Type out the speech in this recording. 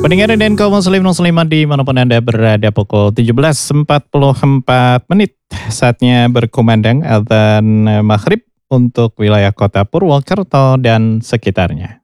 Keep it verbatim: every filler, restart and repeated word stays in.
Pendengar dan kaum muslim muslimat dimanapun Anda berada, pukul tujuh belas empat puluh empat menit. Saatnya berkumandang adzan maghrib untuk wilayah kota Purwokerto dan sekitarnya.